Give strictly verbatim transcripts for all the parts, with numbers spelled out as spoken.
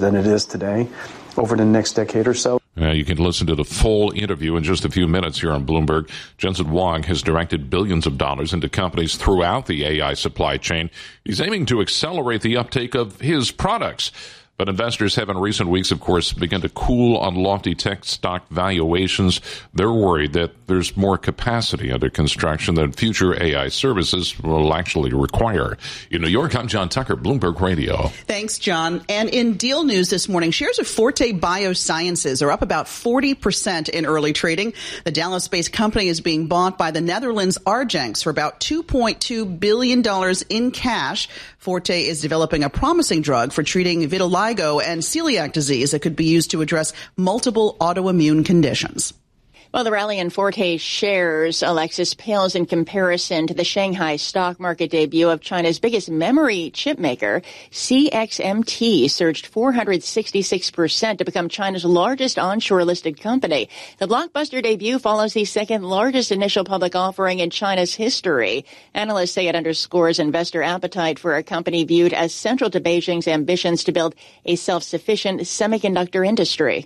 than it is today over the next decade or so. Uh, you can listen to the full interview in just a few minutes here on Bloomberg. Jensen Huang has directed billions of dollars into companies throughout the A I supply chain. He's aiming to accelerate the uptake of his products. But investors have in recent weeks, of course, begun to cool on lofty tech stock valuations. They're worried that there's more capacity under construction than future A I services will actually require. In New York, I'm John Tucker, Bloomberg Radio. Thanks, John. And in deal news this morning, shares of Forte Biosciences are up about forty percent in early trading. The Dallas-based company is being bought by the Netherlands Argenx for about two point two billion dollars in cash. Forte is developing a promising drug for treating vitiligo and celiac disease that could be used to address multiple autoimmune conditions. Well, the rally in Forte shares, Alexis, pales in comparison to the Shanghai stock market debut of China's biggest memory chip maker. C X M T surged four hundred sixty-six percent to become China's largest onshore listed company. The blockbuster debut follows the second largest initial public offering in China's history. Analysts say it underscores investor appetite for a company viewed as central to Beijing's ambitions to build a self-sufficient semiconductor industry.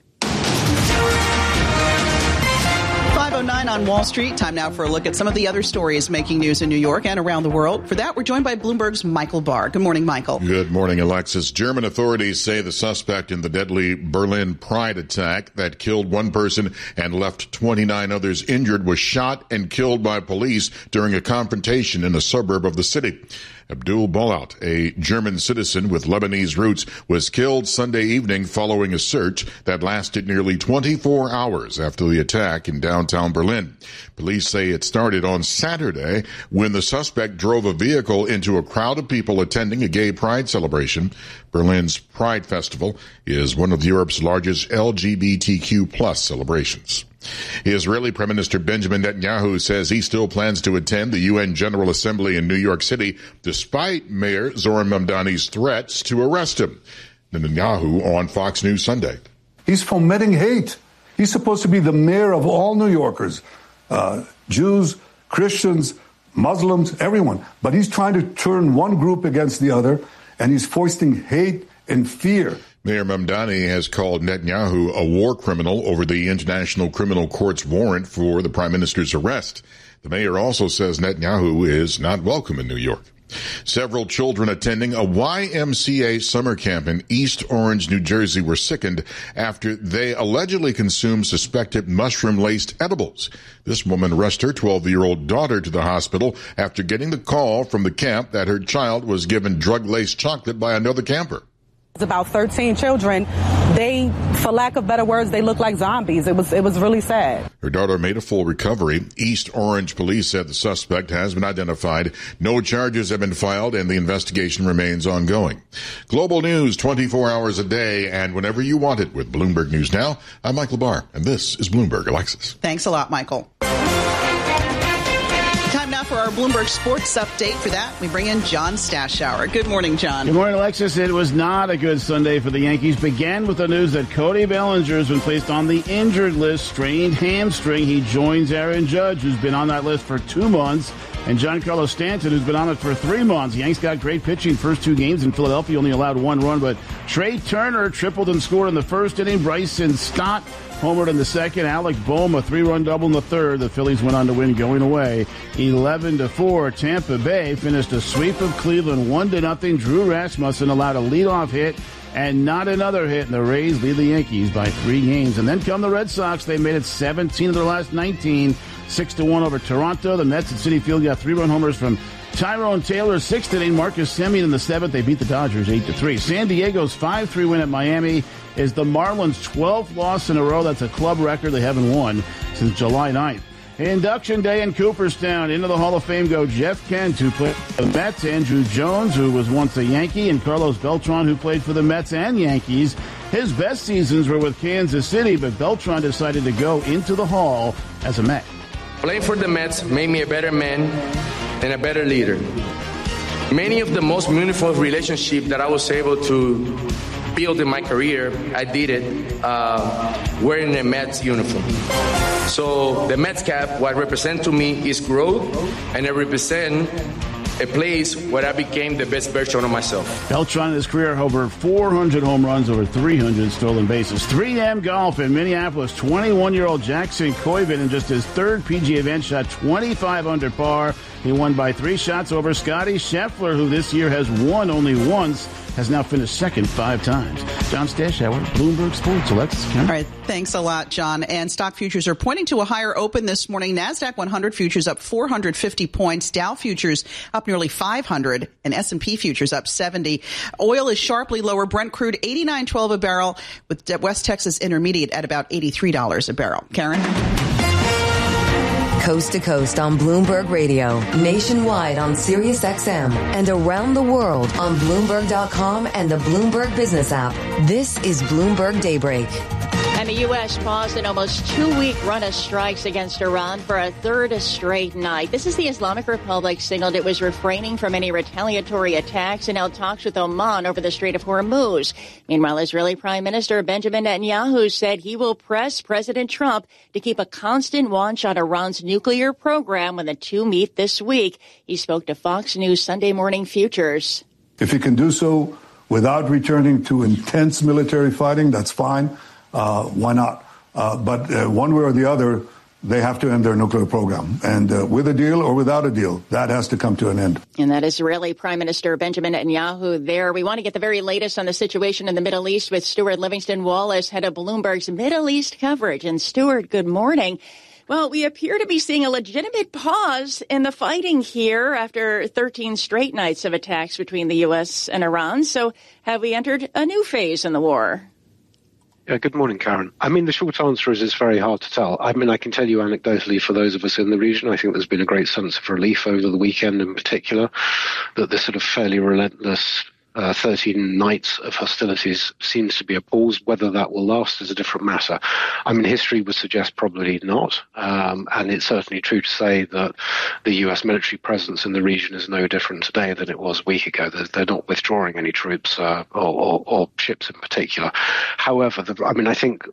five oh nine on Wall Street. Time now for a look at some of the other stories making news in New York and around the world. For that, we're joined by Bloomberg's Michael Barr. Good morning, Michael. Good morning, Alexis. German authorities say the suspect in the deadly Berlin Pride attack that killed one person and left twenty-nine others injured was shot and killed by police during a confrontation in a suburb of the city. Abdul Bolat, a German citizen with Lebanese roots, was killed Sunday evening following a search that lasted nearly twenty-four hours after the attack in downtown Berlin. Police say it started on Saturday when the suspect drove a vehicle into a crowd of people attending a gay pride celebration. Berlin's Pride Festival is one of Europe's largest L G B T Q plus celebrations. Israeli Prime Minister Benjamin Netanyahu says he still plans to attend the U N General Assembly in New York City despite Mayor Zoran Mamdani's threats to arrest him. Netanyahu on Fox News Sunday. He's fomenting hate. He's supposed to be the mayor of all New Yorkers, uh, Jews, Christians, Muslims, everyone. But he's trying to turn one group against the other, and he's foisting hate and fear. Mayor Mamdani has called Netanyahu a war criminal over the International Criminal Court's warrant for the prime minister's arrest. The mayor also says Netanyahu is not welcome in New York. Several children attending a Y M C A summer camp in East Orange, New Jersey were sickened after they allegedly consumed suspected mushroom-laced edibles. This woman rushed her twelve-year-old daughter to the hospital after getting the call from the camp that her child was given drug-laced chocolate by another camper. It's about thirteen children. They, for lack of better words, they look like zombies. It was it was really sad. Her daughter made a full recovery. East Orange police said the suspect has been identified. No charges have been filed, and the investigation remains ongoing. Global news twenty-four hours a day and whenever you want it with Bloomberg News Now. I'm Michael Barr, and this is Bloomberg. Alexis. Thanks a lot, Michael. Time now for our Bloomberg Sports Update. For that, we bring in John Stashower. Good morning, John. Good morning, Alexis. It was not a good Sunday for the Yankees. Began with the news that Cody Bellinger has been placed on the injured list, strained hamstring. He joins Aaron Judge, who's been on that list for two months, and Giancarlo Stanton, who's been on it for three months. The Yanks got great pitching first two games in Philadelphia, only allowed one run, but Trey Turner tripled and scored in the first inning. Bryson Stott homered in the second. Alec Bohm, a three-run double in the third. The Phillies went on to win going away eleven to four. Tampa Bay finished a sweep of Cleveland one to nothing. Drew Rasmussen allowed a leadoff hit and not another hit, and the Rays lead the Yankees by three games. And then come the Red Sox. They made it seventeen of their last nineteen, six to one over Toronto. The Mets at Citi Field got three-run homers from Tyrone Taylor, sixth inning. Marcus Semien in the seventh. They beat the Dodgers eight to three. San Diego's five three win at Miami is the Marlins' twelfth loss in a row. That's a club record. They haven't won since July ninth. Induction day in Cooperstown. Into the Hall of Fame go Jeff Kent, who played for the Mets, Andrew Jones, who was once a Yankee, and Carlos Beltran, who played for the Mets and Yankees. His best seasons were with Kansas City, but Beltran decided to go into the Hall as a Met. Playing for the Mets made me a better man and a better leader. Many of the most meaningful relationships that I was able to build in my career, I did it uh, wearing a Mets uniform. So the Mets cap, what represents to me is growth, and it represents a place where I became the best version of myself. Beltran in his career, over four hundred home runs, over three hundred stolen bases. three M Golf in Minneapolis. twenty-one-year-old Jackson Koiven in just his third P G A event shot twenty-five under par. He won by three shots over Scotty Scheffler, who this year has won only once, has now finished second five times. John Stashauer, Bloomberg Sports. Alexis Karen. All right. Thanks a lot, John. And stock futures are pointing to a higher open this morning. NASDAQ one hundred futures up four hundred fifty points. Dow futures up nearly five hundred and S and P futures up seventy. Oil is sharply lower. Brent crude eighty-nine twelve a barrel, with West Texas Intermediate at about eighty-three dollars a barrel. Karen? Coast to coast on Bloomberg Radio, nationwide on Sirius X M, and around the world on Bloomberg dot com and the Bloomberg Business app. This is Bloomberg Daybreak. And the U S paused an almost two-week run of strikes against Iran for a third straight night. This is the Islamic Republic signaled it was refraining from any retaliatory attacks and held talks with Oman over the Strait of Hormuz. Meanwhile, Israeli Prime Minister Benjamin Netanyahu said he will press President Trump to keep a constant watch on Iran's nuclear program when the two meet this week. He spoke to Fox News Sunday Morning Futures. If he can do so without returning to intense military fighting, that's fine. Uh, why not? Uh, but uh, one way or the other, they have to end their nuclear program. And uh, with a deal or without a deal, that has to come to an end. And that Israeli Prime Minister Benjamin Netanyahu there. We want to get the very latest on the situation in the Middle East with Stuart Livingston Wallace, head of Bloomberg's Middle East coverage. And Stuart, good morning. Well, we appear to be seeing a legitimate pause in the fighting here after thirteen straight nights of attacks between the U S and Iran. So have we entered a new phase in the war? Yeah, good morning, Karen. I mean, the short answer is it's very hard to tell. I mean, I can tell you anecdotally for those of us in the region, I think there's been a great sense of relief over the weekend in particular, that this sort of fairly relentless Uh, thirteen nights of hostilities seems to be a pause. Whether that will last is a different matter. I mean, history would suggest probably not. Um, and it's certainly true to say that the U S military presence in the region is no different today than it was a week ago. They're, they're not withdrawing any troops uh, or, or, or ships in particular. However, the, I mean, I think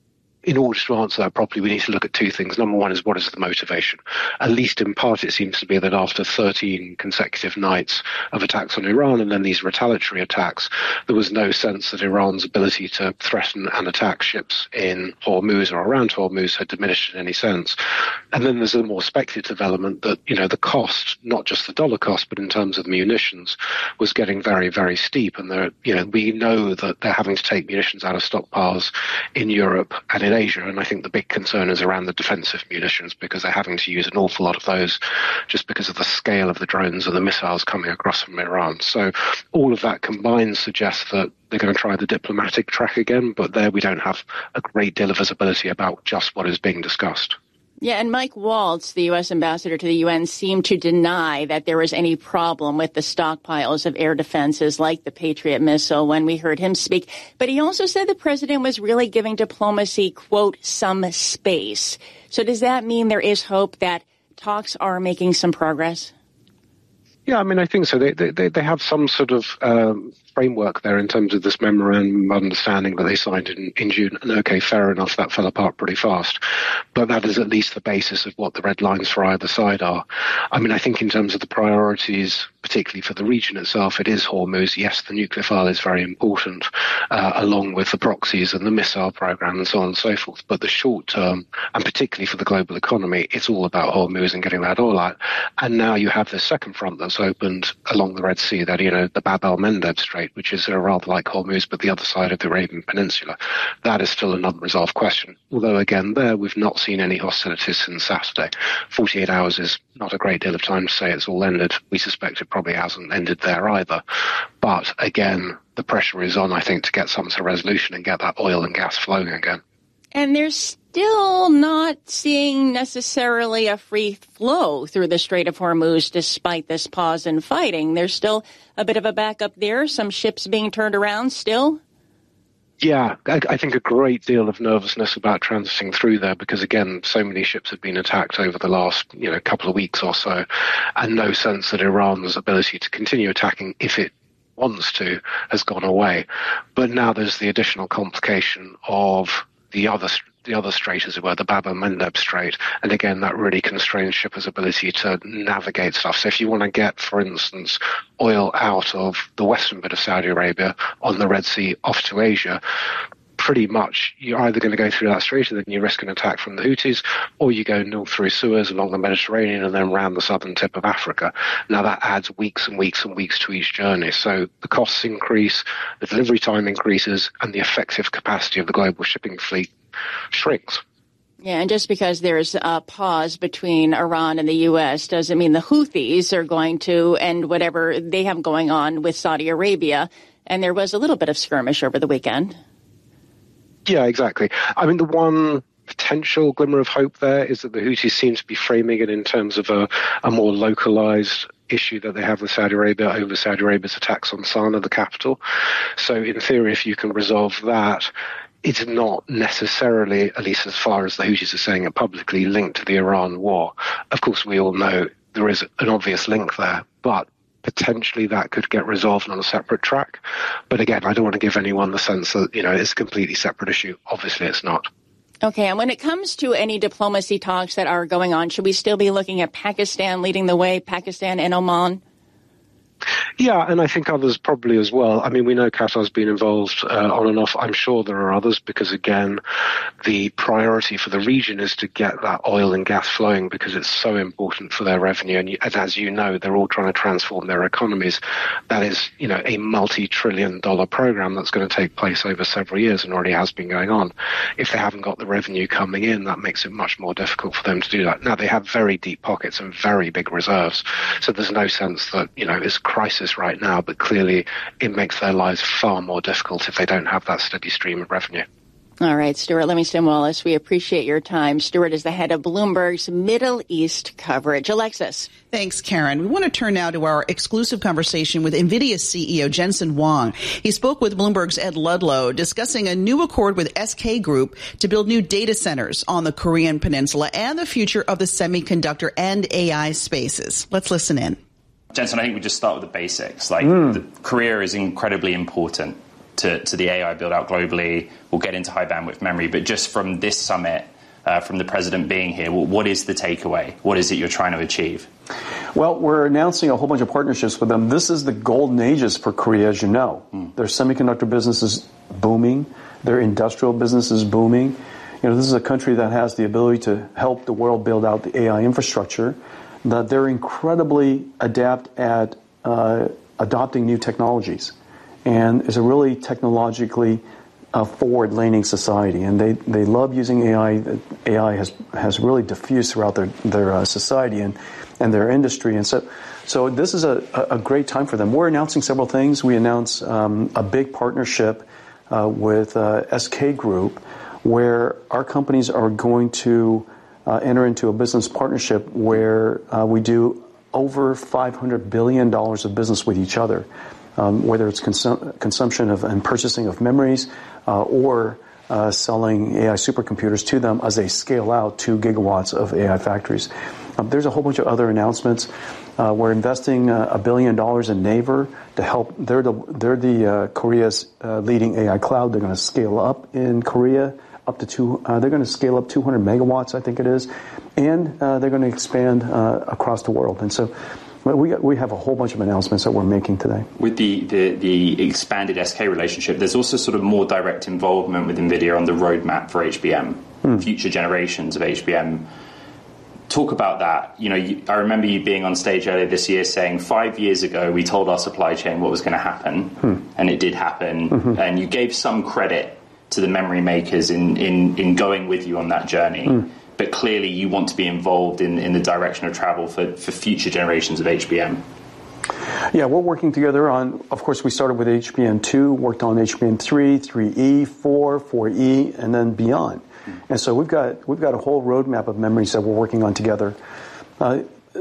in order to answer that properly, we need to look at two things. Number one is, what is the motivation? At least in part, it seems to be that after thirteen consecutive nights of attacks on Iran and then these retaliatory attacks, there was no sense that Iran's ability to threaten and attack ships in Hormuz or around Hormuz had diminished in any sense. And then there's a more speculative element that, you know, the cost, not just the dollar cost, but in terms of munitions, was getting very, very steep. And there, you know, we know that they're having to take munitions out of stockpiles in Europe and in Asia, and I think the big concern is around the defensive munitions, because they're having to use an awful lot of those just because of the scale of the drones and the missiles coming across from Iran. So all of that combined suggests that they're going to try the diplomatic track again, but there we don't have a great deal of visibility about just what is being discussed. Yeah, and Mike Waltz, the U S ambassador to the U N, seemed to deny that there was any problem with the stockpiles of air defenses like the Patriot missile when we heard him speak. But he also said the president was really giving diplomacy, quote, some space. So does that mean there is hope that talks are making some progress? Yeah, I mean, I think so. They they they have some sort of um, framework there in terms of this memorandum of understanding that they signed in, in June. And okay, fair enough, that fell apart pretty fast. But that is at least the basis of what the red lines for either side are. I mean, I think in terms of the priorities, particularly for the region itself, it is Hormuz. Yes, the nuclear file is very important, uh, along with the proxies and the missile program and so on and so forth. But the short term, and particularly for the global economy, it's all about Hormuz and getting that oil out. And now you have this second front that's opened along the Red Sea, that, you know, the Bab el-Mandeb Strait, which is uh, rather like Hormuz, but the other side of the Arabian Peninsula. That is still an unresolved question. Although, again, there we've not seen any hostilities since Saturday. forty-eight hours is not a great deal of time to say it's all ended. We suspect it probably hasn't ended there either. But, again, the pressure is on, I think, to get some sort of resolution and get that oil and gas flowing again. And there's still not seeing necessarily a free flow through the Strait of Hormuz despite this pause in fighting. There's still a bit of a backup there, some ships being turned around still. Yeah, I, I think a great deal of nervousness about transiting through there because, again, so many ships have been attacked over the last, you know, couple of weeks or so, and no sense that Iran's ability to continue attacking, if it wants to, has gone away. But now there's the additional complication of the other the other strait, as it were, the Bab el-Mandeb Strait. And again, that really constrains shippers' ability to navigate stuff. So if you want to get, for instance, oil out of the western bit of Saudi Arabia on the Red Sea off to Asia, pretty much you're either going to go through that strait and then you risk an attack from the Houthis, or you go north through Suez along the Mediterranean and then round the southern tip of Africa. Now that adds weeks and weeks and weeks to each journey. So the costs increase, the delivery time increases, and the effective capacity of the global shipping fleet shrinks. Yeah, and just because there's a pause between Iran and the U S doesn't mean the Houthis are going to end whatever they have going on with Saudi Arabia. And there was a little bit of skirmish over the weekend. Yeah, exactly. I mean, the one potential glimmer of hope there is that the Houthis seem to be framing it in terms of a, a more localized issue that they have with Saudi Arabia over Saudi Arabia's attacks on Sana'a, the capital. So in theory, if you can resolve that, it's not necessarily, at least as far as the Houthis are saying it publicly, linked to the Iran war. Of course, we all know there is an obvious link there, but potentially that could get resolved on a separate track. But again, I don't want to give anyone the sense that, you know, it's a completely separate issue. Obviously, it's not. Okay, and when it comes to any diplomacy talks that are going on, should we still be looking at Pakistan leading the way, Pakistan and Oman? Yeah, and I think others probably as well. I mean, we know Qatar's been involved uh, on and off. I'm sure there are others because, again, the priority for the region is to get that oil and gas flowing because it's so important for their revenue. And, you, and as you know, they're all trying to transform their economies. That is, you know, a multi-trillion dollar program that's going to take place over several years and already has been going on. If they haven't got the revenue coming in, that makes it much more difficult for them to do that. Now, they have very deep pockets and very big reserves. So there's no sense that, you know, it's crisis right now, but clearly it makes their lives far more difficult if they don't have that steady stream of revenue. All right, Stuart Livingston Wallace, we appreciate your time. Stuart is the head of Bloomberg's Middle East coverage. Alexis. Thanks, Karen. We want to turn now to our exclusive conversation with NVIDIA C E O Jensen Huang. He spoke with Bloomberg's Ed Ludlow discussing a new accord with S K Group to build new data centers on the Korean Peninsula and the future of the semiconductor and A I spaces. Let's listen in. Jensen, I think we just start with the basics. Like, mm. the, Korea is incredibly important to, to the A I build-out globally. We'll get into high bandwidth memory, but just from this summit, uh, from the president being here, well, what is the takeaway? What is it you're trying to achieve? Well, we're announcing a whole bunch of partnerships with them. This is the golden ages for Korea, as you know. Mm. Their semiconductor business is booming. Their industrial business is booming. You know, this is a country that has the ability to help the world build out the A I infrastructure. That they're incredibly adept at uh, adopting new technologies, and is a really technologically uh, forward-leaning society. And they, they love using A I. A I has has really diffused throughout their their uh, society and and their industry. And so so this is a, a great time for them. We're announcing several things. We announced um, a big partnership uh, with uh, S K Group, where our companies are going to Uh, enter into a business partnership where uh, we do over five hundred billion dollars of business with each other, um, whether it's consum- consumption of and purchasing of memories uh, or uh, selling A I supercomputers to them as they scale out two gigawatts of A I factories. Um, there's a whole bunch of other announcements. Uh, we're investing uh, a billion dollars in Naver to help. They're the, they're the uh, Korea's uh, leading A I cloud. They're going to scale up in Korea. Up to two, uh, they're going to scale up two hundred megawatts, I think it is, and uh, they're going to expand uh, across the world. And so, we got, we have a whole bunch of announcements that we're making today. With the, the the expanded S K relationship, there's also sort of more direct involvement with NVIDIA on the roadmap for H B M, hmm. future generations of H B M. Talk about that. You know, you, I remember you being on stage earlier this year saying five years ago we told our supply chain what was going to happen, hmm. and it did happen, mm-hmm. and you gave some credit to the memory makers in, in, in going with you on that journey. Mm. But clearly you want to be involved in, in the direction of travel for, for future generations of H B M. Yeah, we're working together on, of course, we started with H B M two, worked on H B M three, three E, four, four E, and then beyond. Mm. And so we've got we've got a whole roadmap of memories that we're working on together. Uh,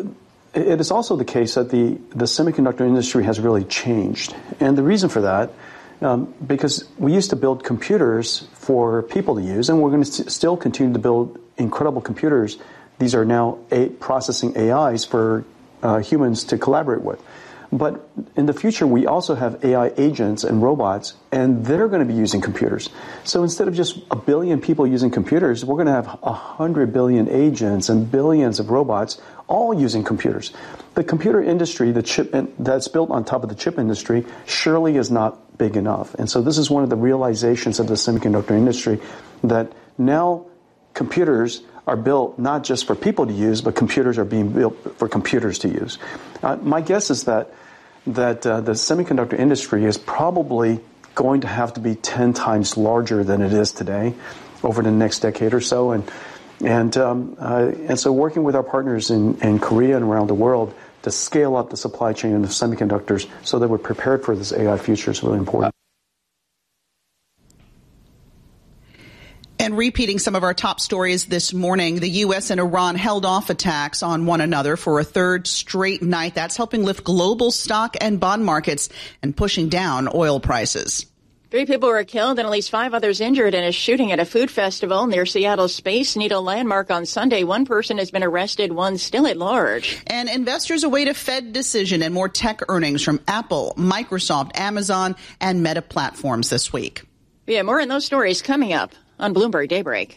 it is also the case that the, the semiconductor industry has really changed. And the reason for that Um, because we used to build computers for people to use, and we're going to st- still continue to build incredible computers. These are now a- processing A Is for uh, humans to collaborate with. But in the future, we also have A I agents and robots, and they're going to be using computers. So instead of just a billion people using computers, we're going to have a hundred billion agents and billions of robots all using computers. The computer industry, the chip that's built on top of the chip industry, surely is not big enough. And so this is one of the realizations of the semiconductor industry, that now computers are built not just for people to use, but computers are being built for computers to use. Uh, my guess is that that uh, the semiconductor industry is probably going to have to be ten times larger than it is today over the next decade or so. And and um, uh, and so working with our partners in, in Korea and around the world to scale up the supply chain of semiconductors so that we're prepared for this A I future is really important. And repeating some of our top stories this morning, the U S and Iran held off attacks on one another for a third straight night. That's helping lift global stock and bond markets and pushing down oil prices. Three people were killed and at least five others injured in a shooting at a food festival near Seattle's Space Needle Landmark on Sunday. One person has been arrested, one still at large. And investors await a Fed decision and more tech earnings from Apple, Microsoft, Amazon, and Meta platforms this week. Yeah, more on those stories coming up on Bloomberg Daybreak.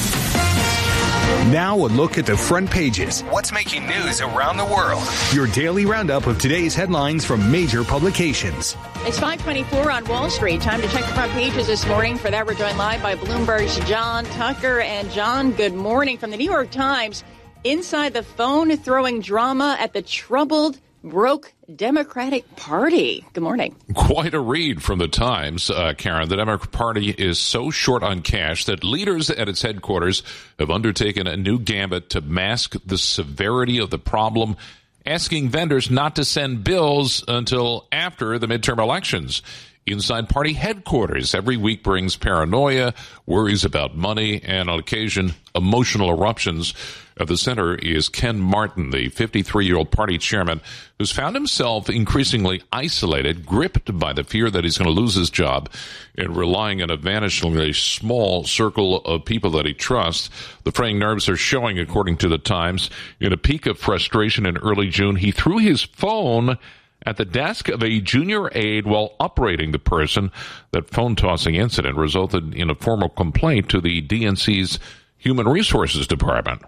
Now a look at the front pages. What's making news around the world? Your daily roundup of today's headlines from major publications. It's five twenty-four on Wall Street. Time to check the front pages this morning. For that, we're joined live by Bloomberg's John Tucker. And John, good morning. From the New York Times, inside the phone throwing drama at the troubled broke Democratic Party. Good morning. Quite a read from the Times, uh, Karen. The Democratic Party is so short on cash that leaders at its headquarters have undertaken a new gambit to mask the severity of the problem, asking vendors not to send bills until after the midterm elections. Inside party headquarters every week brings paranoia, worries about money, and on occasion, emotional eruptions. At the center is Ken Martin, the fifty-three-year-old party chairman, who's found himself increasingly isolated, gripped by the fear that he's going to lose his job, and relying on a vanishingly small circle of people that he trusts. The fraying nerves are showing, according to the Times. In a peak of frustration in early June, he threw his phone at the desk of a junior aide while upbraiding the person. That phone-tossing incident resulted in a formal complaint to the D N C's Human Resources Department.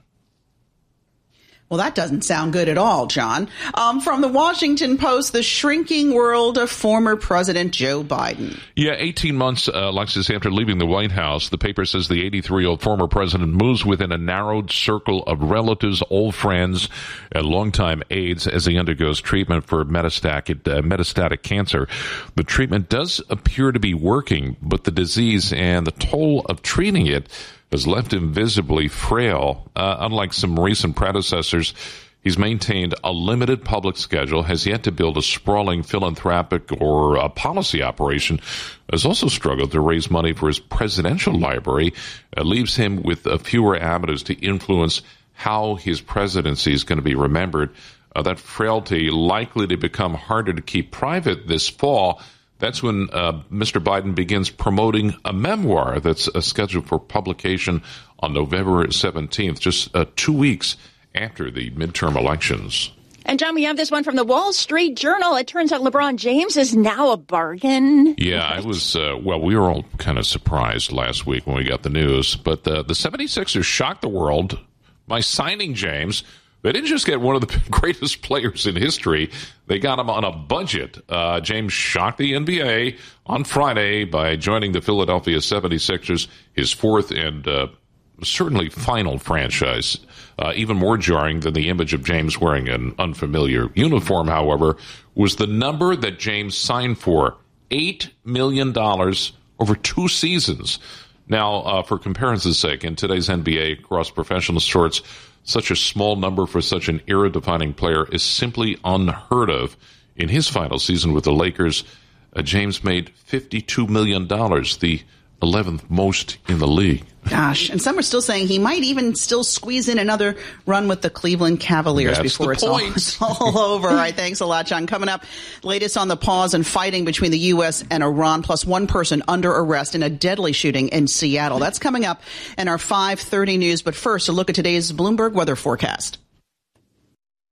Well, that doesn't sound good at all, John. Um, from the Washington Post, the shrinking world of former President Joe Biden. Yeah, eighteen months, uh, Alexis, after leaving the White House, the paper says the eighty-three-year-old former president moves within a narrowed circle of relatives, old friends, and longtime aides as he undergoes treatment for metastatic, uh, metastatic cancer. The treatment does appear to be working, but the disease and the toll of treating it has left him visibly frail. Uh, unlike some recent predecessors, he's maintained a limited public schedule, has yet to build a sprawling philanthropic or a policy operation, has also struggled to raise money for his presidential library, uh, leaves him with uh, fewer avenues to influence how his presidency is going to be remembered. Uh, that frailty likely to become harder to keep private this fall. That's when uh, Mister Biden begins promoting a memoir that's uh, scheduled for publication on November seventeenth, just uh, two weeks after the midterm elections. And, John, we have this one from the Wall Street Journal. It turns out LeBron James is now a bargain. Yeah, I was, uh, well, we were all kind of surprised last week when we got the news. But uh, the seventy-sixers shocked the world by signing James. They didn't just get one of the greatest players in history. They got him on a budget. Uh, James shocked the N B A on Friday by joining the Philadelphia seventy-sixers, his fourth and uh, certainly final franchise. Uh, even more jarring than the image of James wearing an unfamiliar uniform, however, was the number that James signed for, eight million dollars over two seasons. Now, uh, for comparison's sake, in today's N B A across professional sports, such a small number for such an era-defining player is simply unheard of. In his final season with the Lakers, uh, James made fifty-two million dollars, the eleventh most in the league. Gosh, and some are still saying he might even still squeeze in another run with the Cleveland Cavaliers That's before it's all, it's all over. All right, thanks a lot, John. Coming up, latest on the pause and fighting between the U S and Iran, plus one person under arrest in a deadly shooting in Seattle. That's coming up in our five thirty news. But first, a look at today's Bloomberg weather forecast.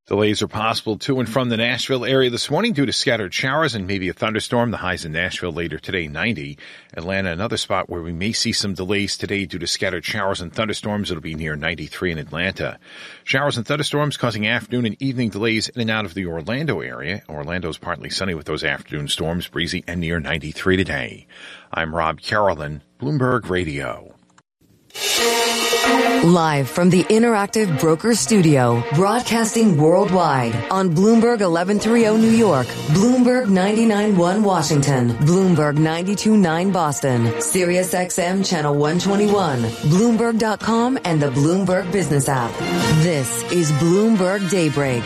Delays are possible to and from the Nashville area this morning due to scattered showers and maybe a thunderstorm. The highs in Nashville later today, ninety. Atlanta, another spot where we may see some delays today due to scattered showers and thunderstorms. It'll be near ninety-three in Atlanta. Showers and thunderstorms causing afternoon and evening delays in and out of the Orlando area. Orlando's partly sunny with those afternoon storms, breezy and near ninety-three today. I'm Rob Carolyn, Bloomberg Radio. Live from the Interactive Broker Studio, broadcasting worldwide on Bloomberg eleven thirty New York, Bloomberg ninety-nine point one Washington, Bloomberg ninety-two point nine Boston, Sirius X M Channel one twenty-one, Bloomberg dot com and the Bloomberg Business app. This is Bloomberg Daybreak.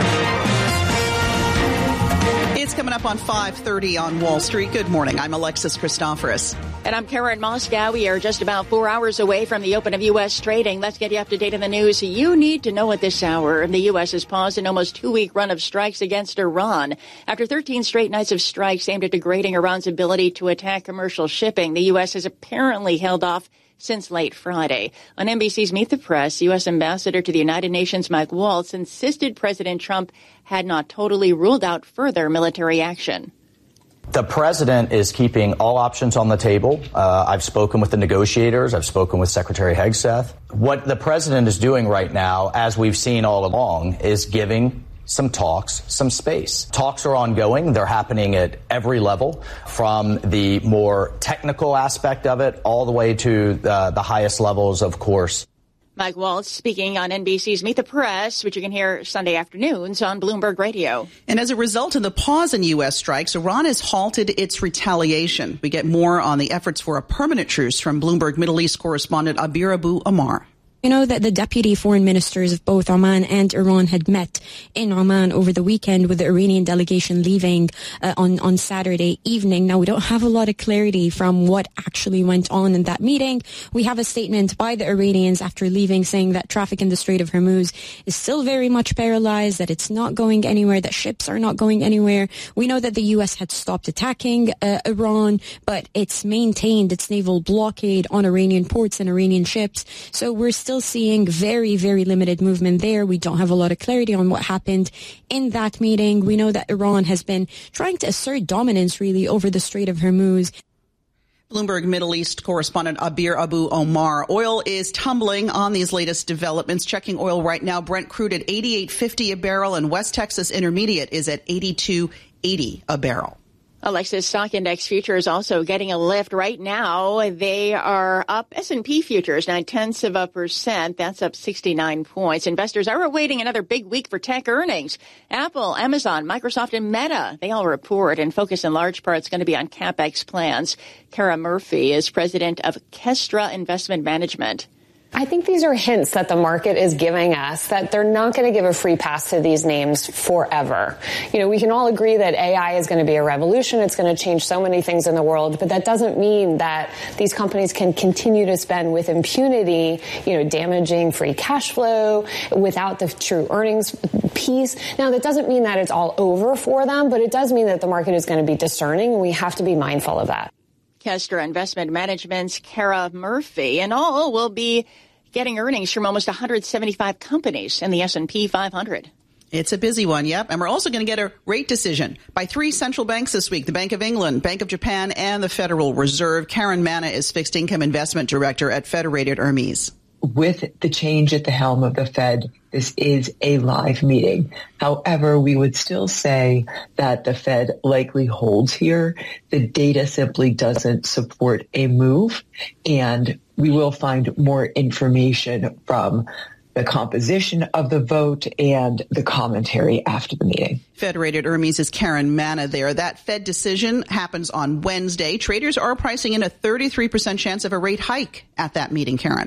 It's coming up on five thirty on Wall Street. Good morning. I'm Alexis Christoforous. And I'm Karen Moscow. We are just about four hours away from the open of U S trading. Let's get you up to date on the news you need to know at this hour. The U S has paused an almost two-week run of strikes against Iran. After thirteen straight nights of strikes aimed at degrading Iran's ability to attack commercial shipping, the U S has apparently held off since late Friday. On N B C's Meet the Press, U S Ambassador to the United Nations Mike Waltz insisted President Trump had not totally ruled out further military action. The president is keeping all options on the table. Uh, I've spoken with the negotiators. I've spoken with Secretary Hegseth. What the president is doing right now, as we've seen all along, is giving some talks, some space. Talks are ongoing. They're happening at every level, from the more technical aspect of it all the way to uh, the highest levels, of course. Mike Waltz speaking on N B C's Meet the Press, which you can hear Sunday afternoons on Bloomberg Radio. And as a result of the pause in U S strikes, Iran has halted its retaliation. We get more on the efforts for a permanent truce from Bloomberg Middle East correspondent Abir Abu Amar. You know that the deputy foreign ministers of both Oman and Iran had met in Oman over the weekend, with the Iranian delegation leaving uh, on, on Saturday evening. Now, we don't have a lot of clarity from what actually went on in that meeting. We have a statement by the Iranians after leaving saying that traffic in the Strait of Hormuz is still very much paralyzed, that it's not going anywhere, that ships are not going anywhere. We know that the U S had stopped attacking uh, Iran, but it's maintained its naval blockade on Iranian ports and Iranian ships. So we're still seeing very, very limited movement there. We don't have a lot of clarity on what happened in that meeting. We know that Iran has been trying to assert dominance, really, over the Strait of Hormuz. Bloomberg Middle East correspondent Abir Abu Omar. Oil is tumbling on these latest developments. Checking oil right now, Brent crude at eighty-eight fifty a barrel, and West Texas Intermediate is at eighty-two eighty a barrel. Alexis, stock index futures also getting a lift right now. They are up. S and P futures nine tenths of a percent. That's up sixty-nine points. Investors are awaiting another big week for tech earnings. Apple, Amazon, Microsoft, and Meta, they all report, and focus in large part is going to be on CapEx plans. Kara Murphy is president of Kestra Investment Management. I think these are hints that the market is giving us that they're not going to give a free pass to these names forever. You know, we can all agree that A I is going to be a revolution. It's going to change so many things in the world, but that doesn't mean that these companies can continue to spend with impunity, you know, damaging free cash flow without the true earnings piece. Now, that doesn't mean that it's all over for them, but it does mean that the market is going to be discerning, and we have to be mindful of that. Kestra Investment Management's Kara Murphy, and all will be getting earnings from almost one hundred seventy-five companies in the S and P five hundred. It's a busy one, yep. And we're also going to get a rate decision by three central banks this week, the Bank of England, Bank of Japan, and the Federal Reserve. Karen Manna is Fixed Income Investment Director at Federated Hermes. With the change at the helm of the Fed, this is a live meeting. However, we would still say that the Fed likely holds here. The data simply doesn't support a move, and we will find more information from the composition of the vote and the commentary after the meeting. Federated Hermes' Karen Manna there. That Fed decision happens on Wednesday. Traders are pricing in a thirty-three percent chance of a rate hike at that meeting, Karen.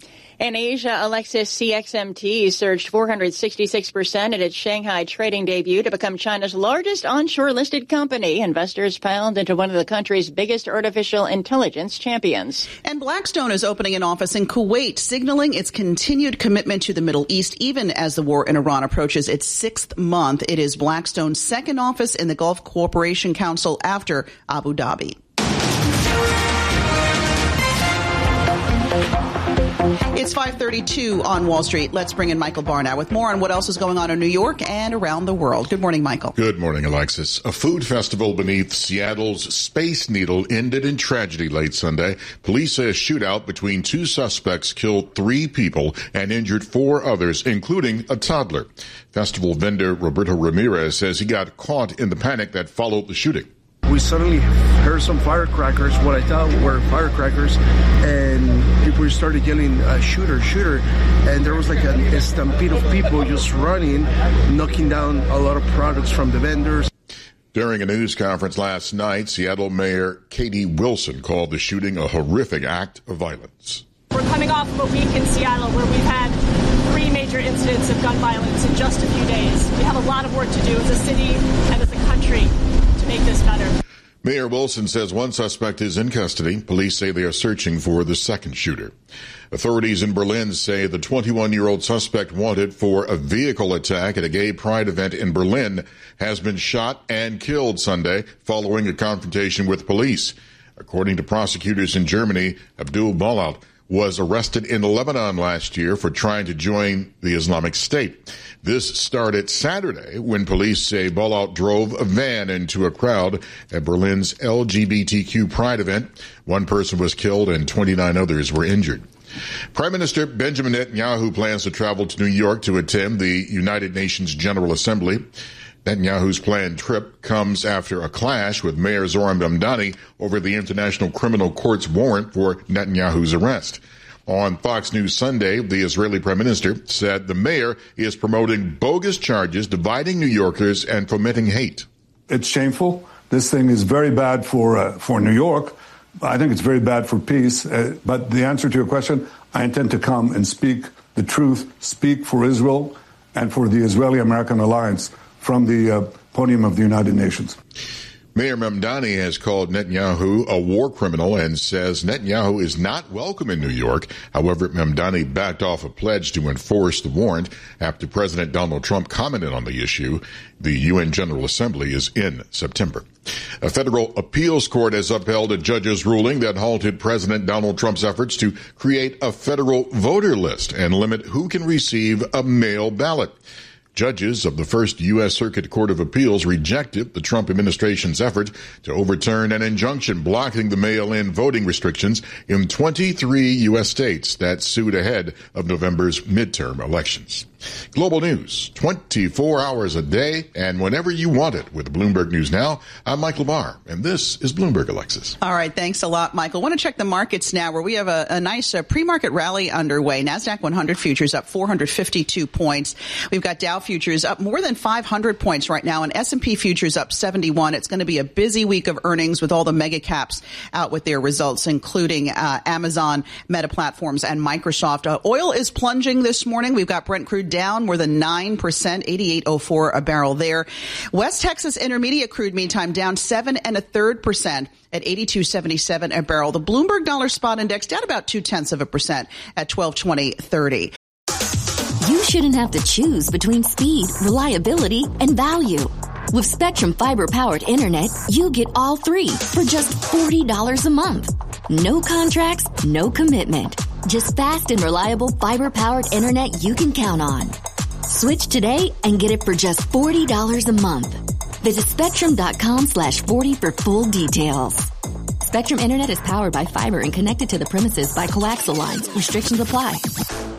In Asia, Alexis, C X M T surged four hundred sixty-six percent at its Shanghai trading debut to become China's largest onshore listed company. Investors piled into one of the country's biggest artificial intelligence champions. And Blackstone is opening an office in Kuwait, signaling its continued commitment to the Middle East, even as the war in Iran approaches its sixth month. It is Blackstone's second office in the Gulf Cooperation Council after Abu Dhabi. It's It's five thirty-two on Wall Street. Let's bring in Michael Barr now with more on what else is going on in New York and around the world. Good morning, Michael. Good morning, Alexis. A food festival beneath Seattle's Space Needle ended in tragedy late Sunday. Police say a shootout between two suspects killed three people and injured four others, including a toddler. Festival vendor Roberto Ramirez says he got caught in the panic that followed the shooting. We suddenly heard some firecrackers, what I thought were firecrackers, and people started yelling, uh, shooter, shooter, and there was like a, a stampede of people just running, knocking down a lot of products from the vendors. During a news conference last night, Seattle Mayor Katie Wilson called the shooting a horrific act of violence. We're coming off of a week in Seattle where we've had three major incidents of gun violence in just a few days. We have a lot of work to do as a city and as a country to make this better. Mayor Wilson says one suspect is in custody. Police say they are searching for the second shooter. Authorities in Berlin say the twenty-one-year-old suspect wanted for a vehicle attack at a gay pride event in Berlin has been shot and killed Sunday following a confrontation with police. According to prosecutors in Germany, Abdul Balat was arrested in Lebanon last year for trying to join the Islamic State. This started Saturday when police say Balat drove a van into a crowd at Berlin's L G B T Q pride event. One person was killed and twenty-nine others were injured. Prime Minister Benjamin Netanyahu plans to travel to New York to attend the United Nations General Assembly. Netanyahu's planned trip comes after a clash with Mayor Zoran Mamdani over the International Criminal Court's warrant for Netanyahu's arrest. On Fox News Sunday, the Israeli Prime Minister said the mayor is promoting bogus charges, dividing New Yorkers, and fomenting hate. It's shameful. This thing is very bad for uh, for New York. I think it's very bad for peace. Uh, but the answer to your question, I intend to come and speak the truth, speak for Israel and for the Israeli-American alliance from the uh, podium of the United Nations. Mayor Mamdani has called Netanyahu a war criminal and says Netanyahu is not welcome in New York. However, Mamdani backed off a pledge to enforce the warrant after President Donald Trump commented on the issue. The U N General Assembly is in September. A federal appeals court has upheld a judge's ruling that halted President Donald Trump's efforts to create a federal voter list and limit who can receive a mail ballot. Judges of the First U S Circuit Court of Appeals rejected the Trump administration's effort to overturn an injunction blocking the mail-in voting restrictions in twenty-three U S states that sued ahead of November's midterm elections. Global news, twenty-four hours a day and whenever you want it with Bloomberg News Now. I'm Michael Barr, and this is Bloomberg, Alexis. All right, thanks a lot, Michael. I want to check the markets now where we have a, a nice uh, pre-market rally underway. NASDAQ one hundred futures up four hundred fifty-two points. We've got Dow futures up more than five hundred points right now, and S and P futures up seventy-one. It's going to be a busy week of earnings with all the mega caps out with their results, including uh, Amazon, Meta Platforms, and Microsoft. Uh, oil is plunging this morning. We've got Brent crude down more than nine percent, eighty-eight oh four a barrel there. West Texas Intermediate crude, meantime, down seven and a third percent at eighty-two seventy-seven a barrel. The Bloomberg Dollar Spot Index down about two tenths of a percent at twelve twenty thirty. You shouldn't have to choose between speed, reliability, and value. With Spectrum Fiber-powered internet, you get all three for just forty dollars a month. No contracts, no commitment. Just fast and reliable fiber-powered internet you can count on. Switch today and get it for just forty dollars a month. Visit spectrum.com slash 40 for full details. Spectrum Internet is powered by fiber and connected to the premises by coaxial lines. Restrictions apply.